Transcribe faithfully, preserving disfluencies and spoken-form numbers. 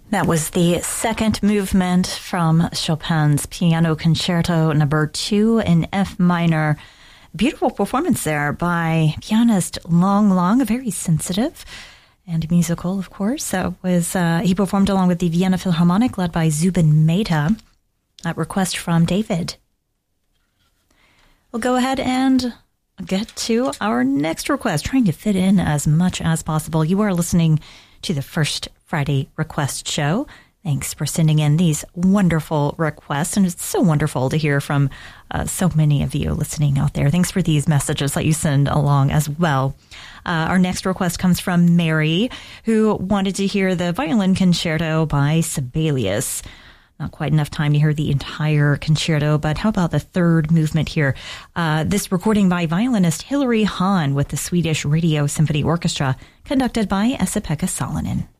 That was the second movement from Chopin's Piano Concerto Number Two in F minor. Beautiful performance there by pianist Long Long, very sensitive and musical, of course. That was uh, he performed along with the Vienna Philharmonic, led by Zubin Mehta. That request from David. We'll go ahead and get to our next request, trying to fit in as much as possible. You are listening to the First Friday Request Show. Thanks for sending in these wonderful requests. And it's so wonderful to hear from uh, so many of you listening out there. Thanks for these messages that you send along as well. Uh, our next request comes from Mary, who wanted to hear the Violin Concerto by Sibelius. Not quite enough time to hear the entire concerto, but how about the third movement here? Uh, this recording by violinist Hilary Hahn with the Swedish Radio Symphony Orchestra, conducted by Esa-Pekka Salonen.